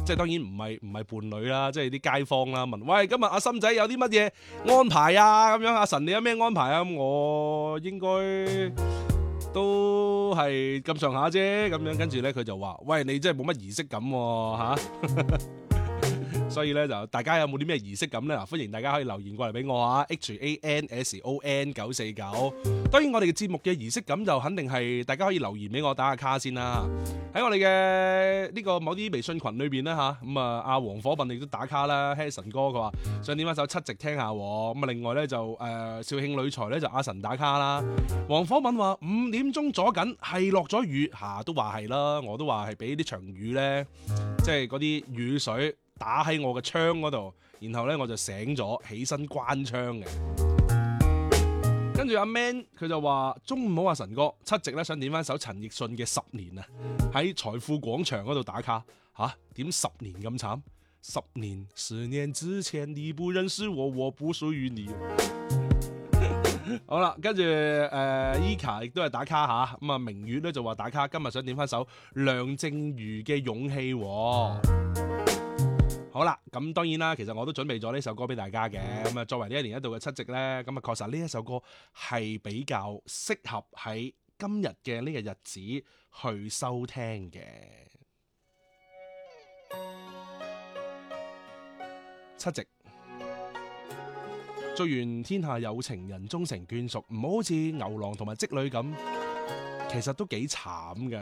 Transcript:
即係當然唔係伴侶啦，即係啲街坊啦，問喂，今日阿森仔有啲乜嘢安排啊？咁樣阿神你有咩安排啊？咁我應該都係咁上下啫，咁樣跟住咧佢就話：喂，你真係冇乜儀式感喎嚇！所以咧就大家有冇啲咩儀式感咧？嗱，歡迎大家可以留言過嚟俾我啊 HANSON949。當然我哋嘅節目嘅儀式感就肯定係大家可以留言俾我打下卡先啦。喺我哋嘅呢個某啲微信群裏邊咧嚇，咁啊阿黃火笨亦都打卡啦 ，Hanson 哥佢話想點一首七夕聽下喎。咁啊另外咧就肇慶女才咧就阿神打卡啦。黃火敏話5點鐘左緊係落咗雨嚇，都話係啦，我都話係俾啲場雨咧，即係嗰啲雨水打喺我嘅窗嗰度，然後咧我就醒咗，起身關窗嘅。跟住阿 Man 佢就話中午好啊，神哥，七夕咧想點翻首陳奕迅嘅10年啊，喺財富廣場嗰度打卡嚇，點10年咁慘？10年之前你不認識我，我不屬於你。好啦，跟住Eka 亦都係打卡嚇，咁啊明月咧就話打卡，今日想點翻首梁靜茹嘅勇氣喎。好啦，咁當然啦，其實我都準備咗呢首歌俾大家嘅，咁啊作為呢一年一度嘅七夕呢，咁啊確實呢一首歌係比較適合喺今日嘅呢個日子去收聽嘅。七夕，祝願天下有情人終成眷屬，唔好好似牛郎同埋織女咁，其實都幾慘㗎。